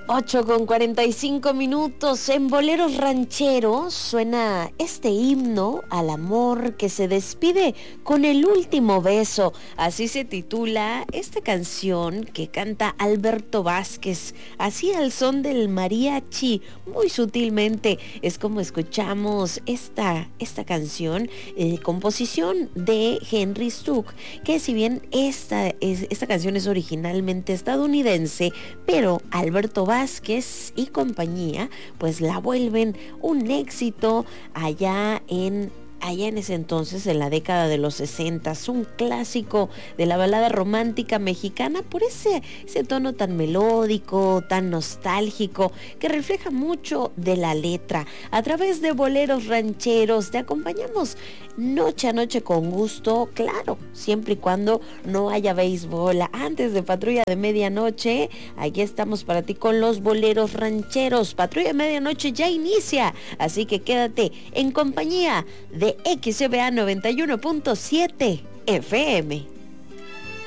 8:45 en Boleros Rancheros suena este himno al amor que se despide con el último beso. Así se titula esta canción que canta Alberto Vázquez, así al son del mariachi, muy sutilmente. Es como escuchamos esta canción, composición de Henry Stuck, que si bien esta canción es originalmente estadounidense, pero Alberto Vázquez y compañía pues la vuelven un éxito allá en ese entonces, en la década de los 60, un clásico de la balada romántica mexicana por ese tono tan melódico, tan nostálgico, que refleja mucho de la letra. A través de Boleros Rancheros te acompañamos noche a noche con gusto, claro, siempre y cuando no haya béisbol. Antes de Patrulla de Medianoche, aquí estamos para ti con los Boleros Rancheros. Patrulla de Medianoche ya inicia, así que quédate en compañía de XBA 91.7 FM.